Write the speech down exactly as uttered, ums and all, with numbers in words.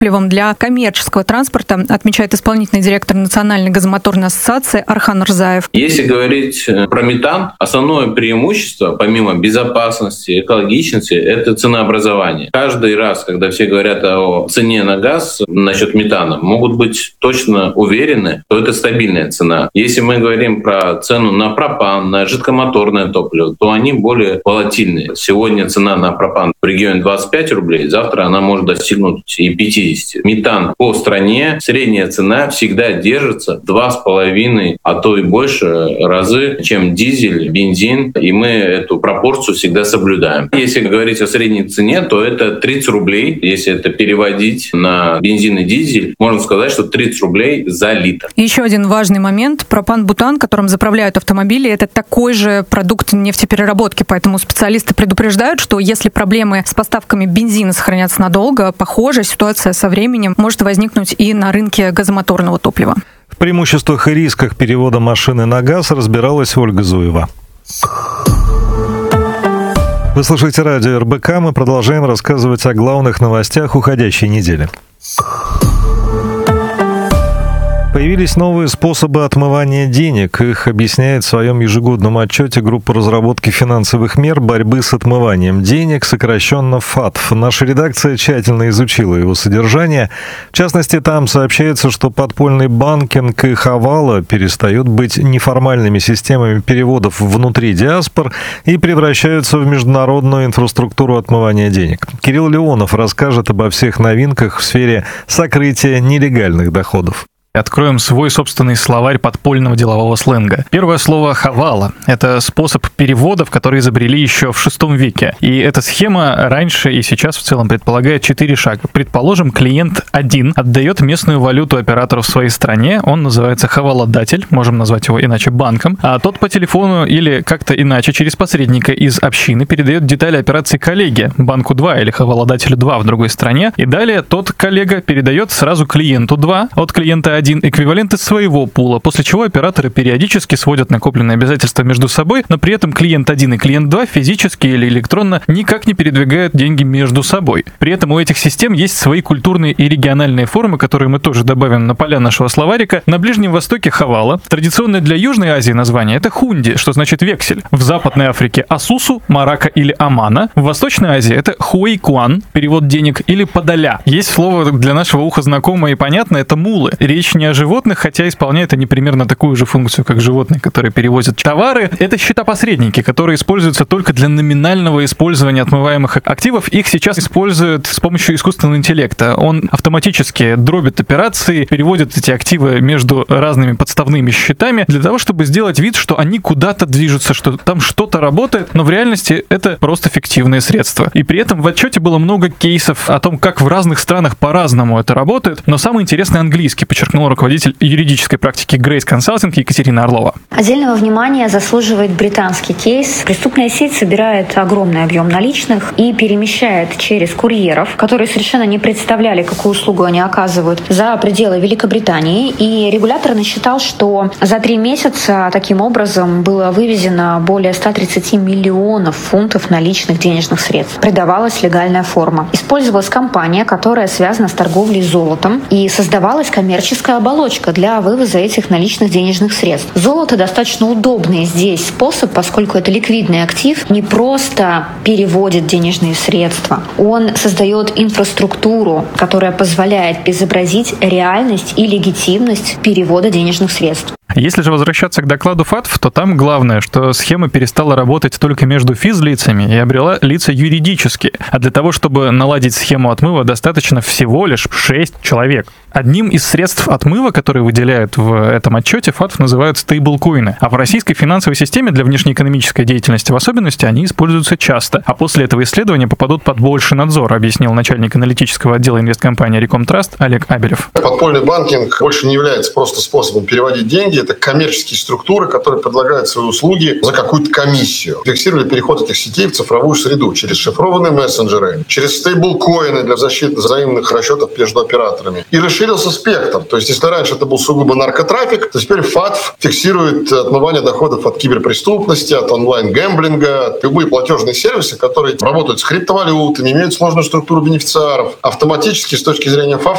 топливом для коммерческого транспорта, отмечает исполнительный директор Национальной газомоторной ассоциации Архан Рзаев. Если говорить про метан, основное преимущество, помимо безопасности, экологичности, это ценообразование. Каждый раз, когда все говорят о цене на газ насчет метана, могут быть точно уверены, что это стабильная цена. Если мы говорим про цену на пропан, на жидкомоторное топливо, то они более волатильные. Сегодня цена на пропан в регионе двадцать пять рублей, завтра она может достигнуть и пятьдесят. Метан по стране, средняя цена всегда держится два с половиной, а то и больше разы, чем дизель, бензин, и мы эту пропорцию всегда соблюдаем. Если говорить о средней цене, то это тридцать рублей. Если это переводить на бензин и дизель, можно сказать, что тридцать рублей за литр. Еще один важный момент. Пропан-бутан, которым заправляют автомобили, это такой же продукт нефтепереработки, поэтому специалисты предупреждают, что если проблемы с поставками бензина сохранятся надолго, похожая ситуация со временем может возникнуть и на рынке газомоторного топлива. В преимуществах и рисках перевода машины на газ разбиралась Ольга Зуева. Вы слушаете радио эр бэ ка. Мы продолжаем рассказывать о главных новостях уходящей недели. Появились новые способы отмывания денег. Их объясняет в своем ежегодном отчете группа разработки финансовых мер борьбы с отмыванием денег, сокращенно ФАТФ. Наша редакция тщательно изучила его содержание. В частности, там сообщается, что подпольный банкинг и хавала перестают быть неформальными системами переводов внутри диаспор и превращаются в международную инфраструктуру отмывания денег. Кирилл Леонов расскажет обо всех новинках в сфере сокрытия нелегальных доходов. Откроем свой собственный словарь подпольного делового сленга. Первое слово «хавала» — это способ переводов, которые изобрели еще в шестом веке. И эта схема раньше и сейчас в целом предполагает четыре шага. Предположим, клиент один отдает местную валюту оператору в своей стране, он называется хаваладатель, можем назвать его иначе банком, а тот по телефону или как-то иначе через посредника из общины передает детали операции коллеге, банку два или хаваладателю два в другой стране, и далее тот коллега передает сразу клиенту два, от клиента один эквивалент из своего пула, после чего операторы периодически сводят накопленные обязательства между собой, но при этом клиент один и клиент два физически или электронно никак не передвигают деньги между собой. При этом у этих систем есть свои культурные и региональные формы, которые мы тоже добавим на поля нашего словарика. На Ближнем Востоке хавала, традиционное для Южной Азии название — это хунди, что значит вексель. В Западной Африке асусу, марака или амана. В Восточной Азии это хуэйкуан, перевод денег, или подаля. Есть слово для нашего уха знакомое и понятное — это мулы. Речь не о животных, хотя исполняют они примерно такую же функцию, как животные, которые перевозят товары. Это счета-посредники, которые используются только для номинального использования отмываемых активов. Их сейчас используют с помощью искусственного интеллекта. Он автоматически дробит операции, переводит эти активы между разными подставными счетами для того, чтобы сделать вид, что они куда-то движутся, что там что-то работает, но в реальности это просто фиктивные средства. И при этом в отчете было много кейсов о том, как в разных странах по-разному это работает, но самый интересный английский, подчеркнул руководитель юридической практики Grace Consulting Екатерина Орлова. Отдельного внимания заслуживает британский кейс. Преступная сеть собирает огромный объем наличных и перемещает через курьеров, которые совершенно не представляли, какую услугу они оказывают, за пределы Великобритании. И регулятор насчитал, что за три месяца таким образом было вывезено более ста тридцати миллионов фунтов наличных денежных средств. Придавалась легальная форма. Использовалась компания, которая связана с торговлей золотом, и создавалась коммерческая оболочка для вывоза этих наличных денежных средств. Золото достаточно удобный здесь способ, поскольку это ликвидный актив, не просто переводит денежные средства. Он создает инфраструктуру, которая позволяет изобразить реальность и легитимность перевода денежных средств. Если же возвращаться к докладу ФАТФ, то там главное, что схема перестала работать только между физлицами и обрела лица юридические. А для того, чтобы наладить схему отмыва, достаточно всего лишь шесть человек. Одним из средств отмыва, которые выделяют в этом отчете, ФАТФ называют стейблкоины. А в российской финансовой системе для внешнеэкономической деятельности в особенности они используются часто. А после этого исследования попадут под больший надзор, объяснил начальник аналитического отдела инвесткомпании Recom Trust Олег Абелев. Подпольный банкинг больше не является просто способом переводить деньги. это коммерческие структуры, которые предлагают свои услуги за какую-то комиссию. Фиксировали переход этих сетей в цифровую среду через шифрованные мессенджеры, через стейблкоины для защиты взаимных расчетов между операторами. И расширился спектр. То есть, если раньше это был сугубо наркотрафик, то теперь ФАТФ фиксирует отмывание доходов от киберпреступности, от онлайн-гэмблинга, любые платежные сервисы, которые работают с криптовалютами, имеют сложную структуру бенефициаров. Автоматически, с точки зрения ФАТФ,